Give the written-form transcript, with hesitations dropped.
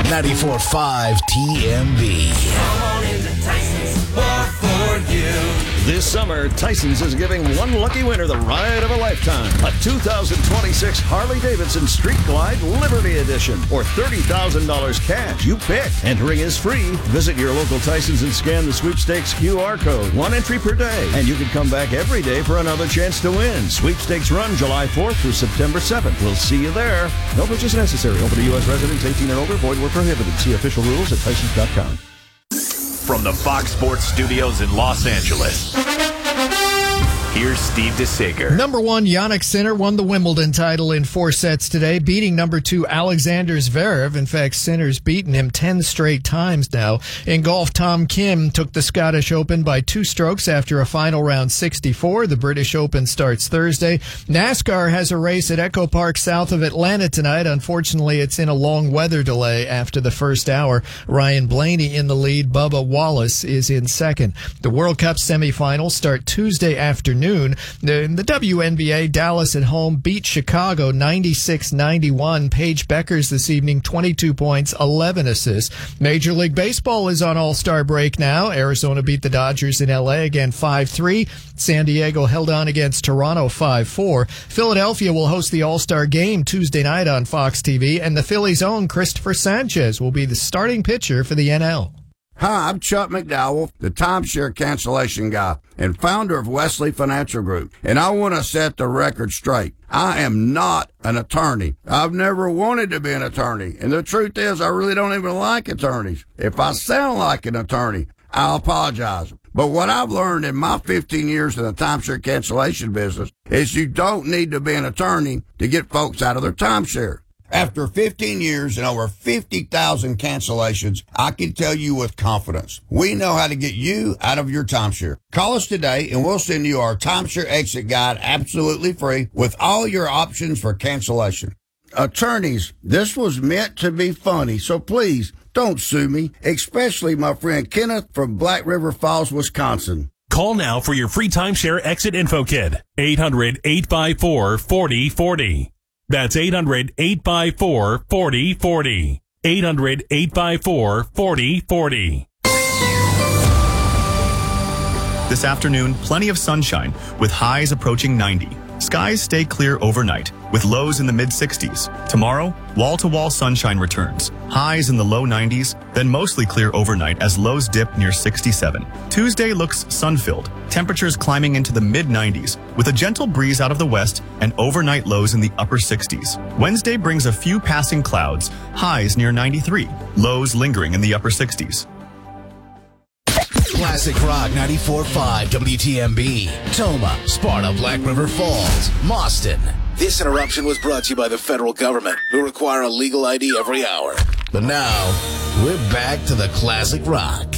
94.5 TMB. Come on into Tyson's, more for you. This summer, Tyson's is giving one lucky winner the ride of a lifetime. A 2026 Harley-Davidson Street Glide Liberty Edition or $30,000 cash. You pick. Entering is free. Visit your local Tyson's and scan the sweepstakes QR code. One entry per day. And you can come back every day for another chance to win. Sweepstakes run July 4th through September 7th. We'll see you there. No purchase necessary. Open to U.S. residents 18 and older. Void where prohibited. See official rules at Tysons.com. From the Fox Sports Studios in Los Angeles, here's Steve DeSager. Number one, Jannik Sinner won the Wimbledon title in 4 sets today, beating number two, Alexander Zverev. In fact, Sinner's beaten him 10 straight times now. In golf, Tom Kim took the Scottish Open by 2 strokes after a final round 64. The British Open starts Thursday. NASCAR has a race at Echo Park south of Atlanta tonight. Unfortunately, it's in a long weather delay after the first hour. Ryan Blaney in the lead. Bubba Wallace is in second. The World Cup semifinals start Tuesday afternoon. In the WNBA, Dallas at home beat Chicago 96-91. Paige Beckers this evening, 22 points, 11 assists. Major League Baseball is on All-Star break now. Arizona beat the Dodgers in L.A. again 5-3. San Diego held on against Toronto 5-4. Philadelphia will host the All-Star game Tuesday night on Fox TV, and the Phillies' own Christopher Sanchez will be the starting pitcher for the NL. Hi, I'm Chuck McDowell, the timeshare cancellation guy and founder of Wesley Financial Group. And I want to set the record straight. I am not an attorney. I've never wanted to be an attorney. And the truth is, I really don't even like attorneys. If I sound like an attorney, I'll apologize. But what I've learned in my 15 years in the timeshare cancellation business is you don't need to be an attorney to get folks out of their timeshare. After 15 years and over 50,000 cancellations, I can tell you with confidence, we know how to get you out of your timeshare. Call us today and we'll send you our timeshare exit guide absolutely free with all your options for cancellation. Attorneys, this was meant to be funny, so please don't sue me, especially my friend Kenneth from Black River Falls, Wisconsin. Call now for your free timeshare exit info kit. 800-854-4040. That's 800-854-4040. 800-854-4040. This afternoon, plenty of sunshine with highs approaching 90. Skies stay clear overnight with lows in the mid-60s. Tomorrow, wall-to-wall sunshine returns. Highs in the low 90s, then mostly clear overnight as lows dip near 67. Tuesday looks sun-filled. Temperatures climbing into the mid-90s with a gentle breeze out of the west and overnight lows in the upper 60s. Wednesday brings a few passing clouds. Highs near 93. Lows lingering in the upper 60s. Classic Rock 94.5 WTMB. Toma, Sparta, Black River Falls, Mauston. This interruption was brought to you by the federal government, who require a legal ID every hour. But now, we're back to the Classic Rock.